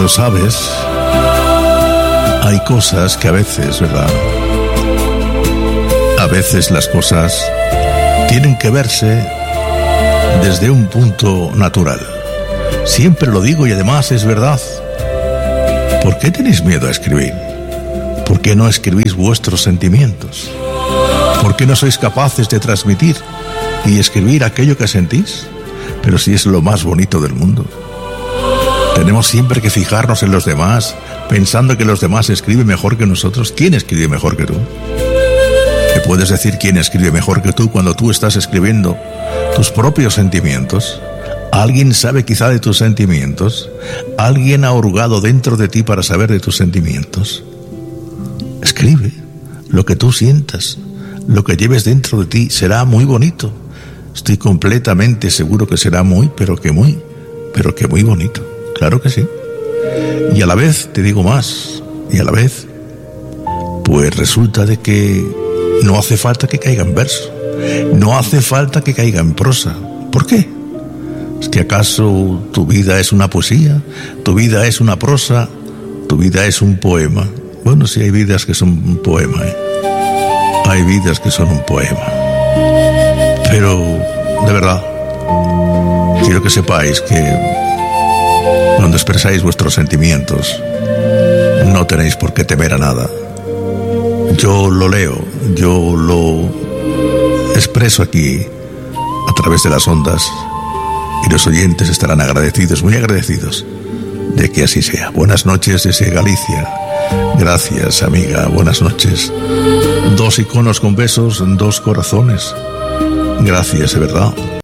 Pero sabes, hay cosas que a veces, ¿verdad? A veces las cosas tienen que verse desde un punto natural. Siempre lo digo y además es verdad. ¿Por qué tenéis miedo a escribir? ¿Por qué no escribís vuestros sentimientos? ¿Por qué no sois capaces de transmitir y escribir aquello que sentís? Pero si es lo más bonito del mundo. Tenemos siempre que fijarnos en los demás, pensando que los demás escriben mejor que nosotros. ¿Quién escribe mejor que tú? ¿Me puedes decir quién escribe mejor que tú cuando tú estás escribiendo tus propios sentimientos? ¿Alguien sabe quizá de tus sentimientos? ¿Alguien ha hurgado dentro de ti para saber de tus sentimientos? Escribe lo que tú sientas, lo que lleves dentro de ti. Será muy bonito. Estoy completamente seguro que será pero que muy bonito. Claro que sí. Y a la vez, te digo más, pues resulta de que no hace falta que caiga en verso, no hace falta que caiga en prosa. ¿Por qué? ¿Es que acaso tu vida es una poesía? ¿Tu vida es una prosa? ¿Tu vida es un poema? Bueno, sí, hay vidas que son un poema, Hay vidas que son un poema. Pero, de verdad, quiero que sepáis que cuando expresáis vuestros sentimientos, no tenéis por qué temer a nada. Yo lo leo, yo lo expreso aquí a través de las ondas y los oyentes estarán agradecidos, muy agradecidos de que así sea. Buenas noches desde Galicia. Gracias, amiga, buenas noches. 2 iconos con besos, 2 corazones. Gracias, de verdad.